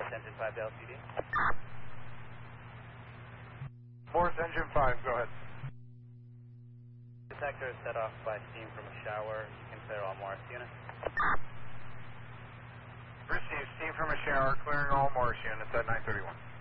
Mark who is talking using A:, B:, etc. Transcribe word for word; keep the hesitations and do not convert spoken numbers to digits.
A: Engine five to L C D.
B: Morse Engine five, go ahead.
A: Detector is set off by steam from a shower. You can clear all Morse units.
B: Received steam from a shower, clearing all Morse units at nine thirty-one.